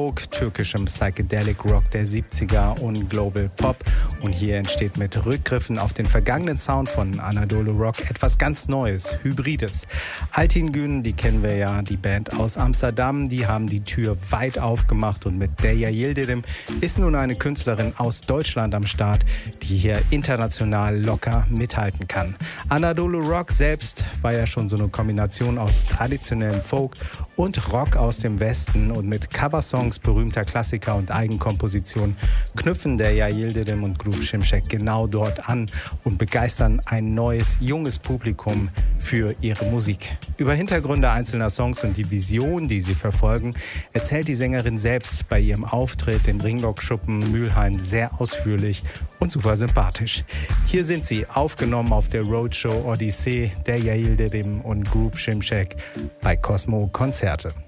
Folk, türkischem Psychedelic Rock der 70er und Global Pop. Und hier entsteht mit Rückgriffen auf den vergangenen Sound von Anadolu Rock etwas ganz Neues, Hybrides. Altin Gün, die kennen wir ja, die Band aus Amsterdam, die haben die Tür weit aufgemacht und mit Derya Yildirim ist nun eine Künstlerin aus Deutschland am Start, die hier international locker mithalten kann. Anadolu Rock selbst war ja schon so eine Kombination aus traditionellem Folk und Rock aus dem Westen und mit Coversongs berühmter Klassiker und Eigenkompositionen knüpfen Derya Yildirim und Group Şimşek genau dort an und begeistern ein neues, junges Publikum für ihre Musik. Über Hintergründe einzelner Songs und die Vision, die sie verfolgen, erzählt die Sängerin selbst bei ihrem Auftritt im Ringlock-Schuppen Mülheim sehr ausführlich und super sympathisch. Hier sind sie, aufgenommen auf der Roadshow Odyssee, Derya Yildirim und Group Şimşek bei Cosmo Konzerte.